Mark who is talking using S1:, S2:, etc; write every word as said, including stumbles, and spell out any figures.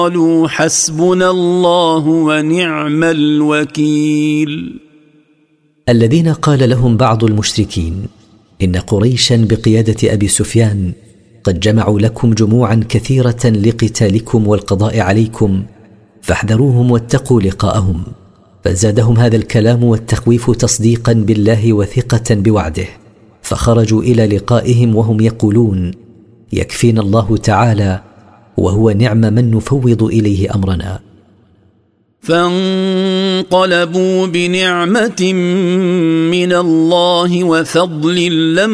S1: قالوا حسبنا الله ونعم الوكيل.
S2: الذين قال لهم بعض المشركين إن قريشا بقيادة أبي سفيان قد جمعوا لكم جموعا كثيرة لقتالكم والقضاء عليكم فاحذروهم واتقوا لقاءهم، فزادهم هذا الكلام والتخويف تصديقا بالله وثقة بوعده، فخرجوا إلى لقائهم وهم يقولون يكفينا الله تعالى وهو نعم من نفوض إليه أمرنا.
S1: فانقلبوا بنعمة من الله وفضل لم